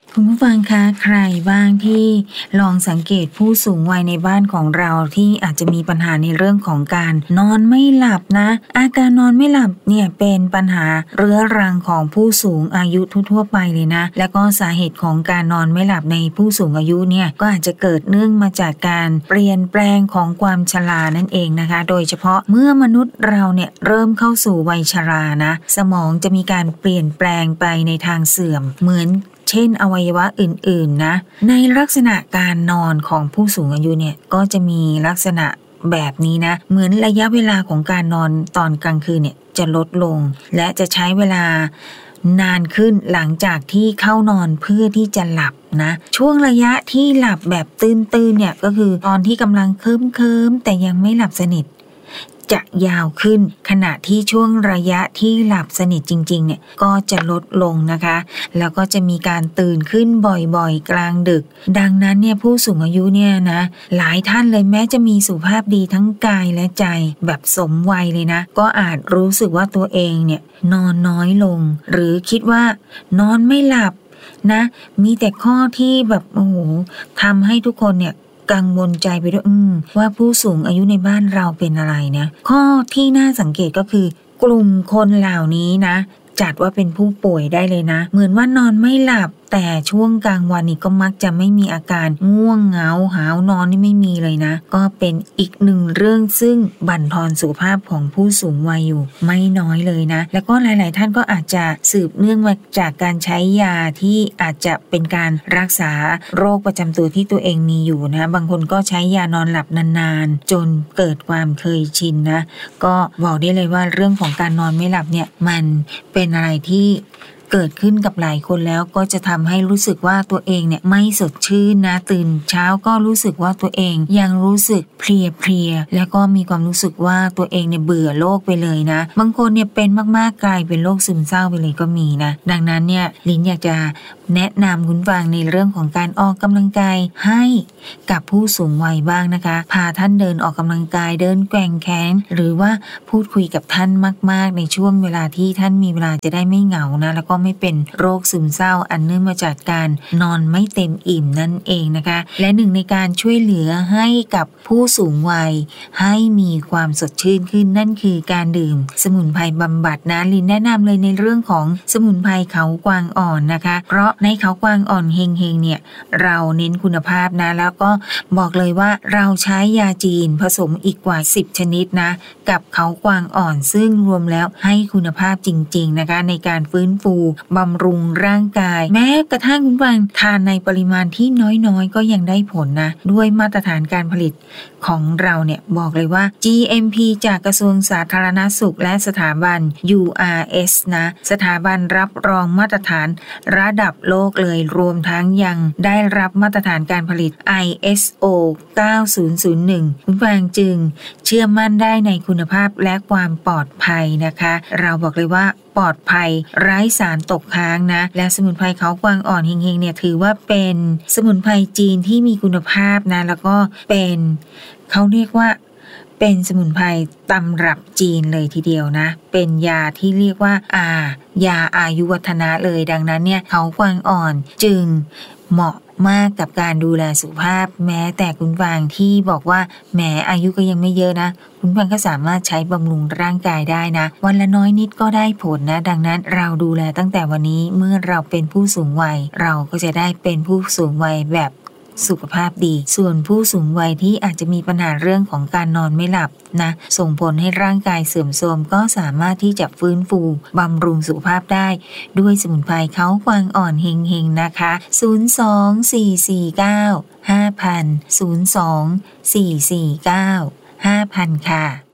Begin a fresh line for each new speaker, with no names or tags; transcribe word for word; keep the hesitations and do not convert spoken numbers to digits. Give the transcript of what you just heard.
คุณผู้ฟังคะใครบ้างที่ลองสังเกตผู้สูงวัยในบ้านของเราที่อาจจะมีปัญหาในเรื่องของการนอนไม่หลับนะอาการนอนไม่หลับเนี่ยเป็นปัญหาเรื้อรังของผู้สูงอายุทั่วๆไปเลยนะแล้วก็สาเหตุของการนอนไม่หลับในผู้สูงอายุเนี่ยก็อาจจะเกิดเนื่องมาจากการเปลี่ยนแปลงของความชรานั่นเองนะคะโดยเฉพาะเมื่อมนุษย์เราเนี่ยเริ่มเข้าสู่วัยชรานะสมองจะมีการเปลี่ยนแปลงไปในทางเสื่อมเหมือนเช่นอวัยวะอื่นๆนะในลักษณะการนอนของผู้สูงอายุเนี่ยก็จะมีลักษณะแบบนี้นะเหมือนระยะเวลาของการนอนตอนกลางคืนเนี่ยจะลดลงและจะใช้เวลานานขึ้นหลังจากที่เข้านอนเพื่อที่จะหลับนะช่วงระยะที่หลับแบบตื่นๆเนี่ยก็คือตอนที่กำลังเคลิ้มๆแต่ยังไม่หลับสนิทจะยาวขึ้นขณะที่ช่วงระยะที่หลับสนิทจริงๆเนี่ยก็จะลดลงนะคะแล้วก็จะมีการตื่นขึ้นบ่อยๆกลางดึกดังนั้นเนี่ยผู้สูงอายุเนี่ยนะหลายท่านเลยแม้จะมีสุขภาพดีทั้งกายและใจแบบสมวัยเลยนะก็อาจรู้สึกว่าตัวเองเนี่ยนอนน้อยลงหรือคิดว่านอนไม่หลับนะมีแต่ข้อที่แบบโอ้โหทำให้ทุกคนเนี่ยกังวลใจไปด้วยอืมว่าผู้สูงอายุในบ้านเราเป็นอะไรนะข้อที่น่าสังเกตก็คือกลุ่มคนเหล่านี้นะจัดว่าเป็นผู้ป่วยได้เลยนะเหมือนว่านอนไม่หลับแต่ช่วงกลางวันนี่ก็มักจะไม่มีอาการง่วงเหงาหาวนอนนี่ไม่มีเลยนะก็เป็นอีกหนึ่งเรื่องซึ่งบั่นทอนสุขภาพของผู้สูงวัยอยู่ไม่น้อยเลยนะแล้วก็หลายๆท่านก็อาจจะสืบเนื่องมาจากการใช้ยาที่อาจจะเป็นการรักษาโรคประจำตัวที่ตัวเองมีอยู่นะบางคนก็ใช้ยานอนหลับนานๆจนเกิดความเคยชินนะก็บอกได้เลยว่าเรื่องของการนอนไม่หลับเนี่ยมันเป็นอะไรที่เกิดขึ้นกับหลายคนแล้วก็จะทำให้รู้สึกว่าตัวเองเนี่ยไม่สดชื่นนะตื่นเช้าก็รู้สึกว่าตัวเองยังรู้สึกเพลียๆแล้วก็มีความรู้สึกว่าตัวเองเนี่ยเบื่อโลกไปเลยนะบางคนเนี่ยเป็นมากๆกลายเป็นโรคซึมเศร้าไปเลยก็มีนะดังนั้นเนี่ยลิ้นอยากจะแนะนำคุณฟังในเรื่องของการออกกำลังกายให้กับผู้สูงวัยบ้างนะคะพาท่านเดินออกกำลังกายเดินแกว่งแขนหรือว่าพูดคุยกับท่านมากๆในช่วงเวลาที่ท่านมีเวลาจะได้ไม่เหงานะแล้วก็ไม่เป็นโรคซึมเศร้าอันเนื่องมาจากการนอนไม่เต็มอิ่มนั่นเองนะคะและหนึ่งในการช่วยเหลือให้กับผู้สูงวัยให้มีความสดชื่นขึ้นนั่นคือการดื่มสมุนไพรบำบัดนะลินแนะนำเลยในเรื่องของสมุนไพรเขากวางอ่อนนะคะเพราะในเขากวางอ่อนเฮงเฮงเนี่ยเราเน้นคุณภาพนะแล้วก็บอกเลยว่าเราใช้ยาจีนผสมอีกกว่าสิบชนิดนะกับเขากวางอ่อนซึ่งรวมแล้วให้คุณภาพจริงๆนะคะในการฟื้นฟูบำรุงร่างกายแม้กระทั่งคุณฟังทานในปริมาณที่น้อยๆก็ยังได้ผลนะด้วยมาตรฐานการผลิตของเราเนี่ยบอกเลยว่า จี เอ็ม พี จากกระทรวงสาธารณสุขและสถาบัน ยู อาร์ เอส นะสถาบันรับรองมาตรฐานระดับโลกเลยรวมทั้งยังได้รับมาตรฐานการผลิต ไอ เอส โอ เก้าศูนย์ศูนย์หนึ่ง คุณฟังจึงเชื่อมั่นได้ในคุณภาพและความปลอดภัยนะคะเราบอกเลยว่าปลอดภัยไร้สารตกค้างนะและสมุนไพรเขากวางอ่อนเฮงๆเนี่ยถือว่าเป็นสมุนไพรจีนที่มีคุณภาพนะแล้วก็เป็นเขาเรียกว่าเป็นสมุนไพรตำรับจีนเลยทีเดียวนะเป็นยาที่เรียกว่าอายาอายุวัฒนะเลยดังนั้นเนี่ยเขากวางอ่อนจึงเหมาะมากกับการดูแลสุขภาพแม้แต่คุณฟังที่บอกว่าแหมอายุก็ยังไม่เยอะนะคุณฟังก็สามารถใช้บำรุงร่างกายได้นะวันละน้อยนิดก็ได้ผลนะดังนั้นเราดูแลตั้งแต่วันนี้เมื่อเราเป็นผู้สูงวัยเราก็จะได้เป็นผู้สูงวัยแบบสุขภาพดีส่วนผู้สูงวัยที่อาจจะมีปัญหาเรื่องของการนอนไม่หลับนะส่งผลให้ร่างกายเสื่อมโทรมก็สามารถที่จะฟื้นฟูบำรุงสุขภาพได้ด้วยสมุนไพรเขากวางอ่อนเฮงๆนะคะศูนย์ สอง สี่ สี่ เก้า ห้า ศูนย์ ศูนย์ สอง สี่ สี่ เก้า ห้า ค่ะ